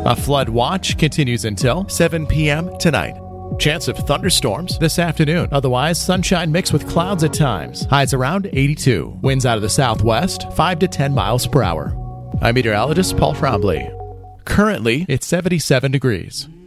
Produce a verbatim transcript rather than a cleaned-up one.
A flood watch continues until seven p.m. tonight. Chance of thunderstorms this afternoon. Otherwise, sunshine mixed with clouds at times. Highs around eighty-two. Winds out of the southwest, five to ten miles per hour. I'm meteorologist Paul Trombley. Currently, it's seventy-seven degrees.